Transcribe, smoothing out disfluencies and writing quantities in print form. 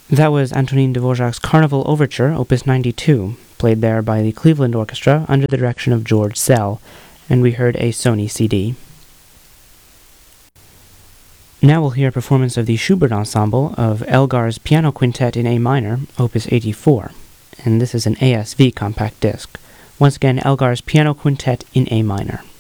That was Antonin Dvorak's Carnival Overture, Opus 92, played there by the Cleveland Orchestra under the direction of George Szell, and we heard a Sony CD. Now we'll hear a performance of the Schubert Ensemble of Elgar's Piano Quintet in A minor, Opus 84, and this is an ASV compact disc. Once again, Elgar's Piano Quintet in A minor.